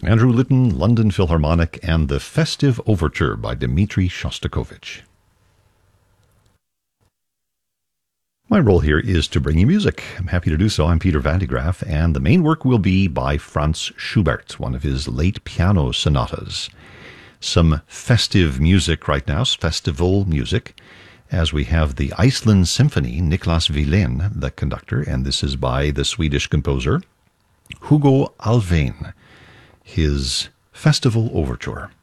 Andrew Litton, London Philharmonic, and the Festive Overture by Dmitri Shostakovich. My role here is to bring you music. I'm happy to do so. I'm Peter Van de Graaff, and the main work will be by Franz Schubert, one of his late piano sonatas. Some festive music right now, festival music, as we have the Iceland Symphony, Niklas Wilén, the conductor, and this is by the Swedish composer Hugo Alfvén, his Festival Overture.